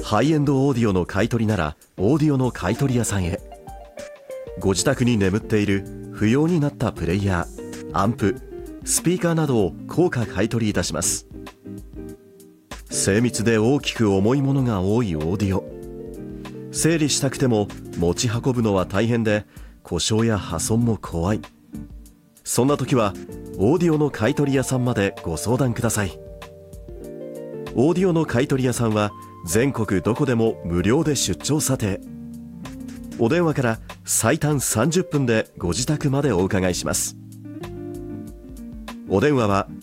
ハイエンドオーディオの買い取りならオーディオの買い取り屋さんへ。ご自宅に眠っている不要になったプレイヤー、アンプ、スピーカーなどを高価買い取りいたします。精密で大きく重いものが多いオーディオ、整理したくても持ち運ぶのは大変で故障や破損も怖い。そんな時はオーディオの買い取り屋さんまでご相談ください。オーディオの買い取り屋さんは全国どこでも無料で出張査定。お電話から最短30分でご自宅までお伺いします。お電話は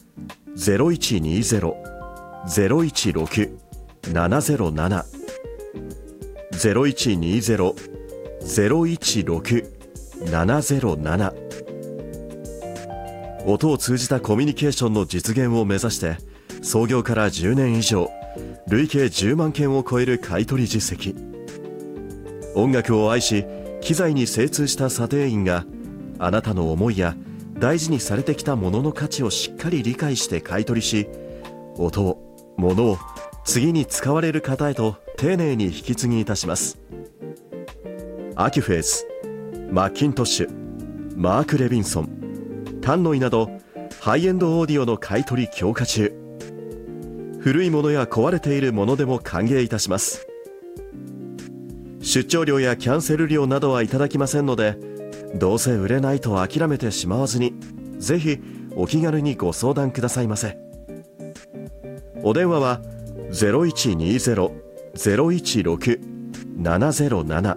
0120-016-707 0120-016-707。音を通じたコミュニケーションの実現を目指して創業から10年以上、累計10万件を超える買い取り実績。音楽を愛し機材に精通した査定員があなたの思いや大事にされてきたものの価値をしっかり理解して買い取りし、音を物を次に使われる方へと丁寧に引き継ぎいたします。アキュフェーズ、マッキントッシュ、マーク・レビンソン、タンノイなどハイエンドオーディオの買い取り強化中。古いものや壊れているものでも歓迎いたします。出張料やキャンセル料などはいただきませんので、どうせ売れないと諦めてしまわずに、ぜひお気軽にご相談くださいませ。お電話は 0120-016-707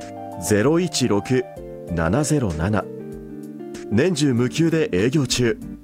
0120-016-707。年中無休で営業中。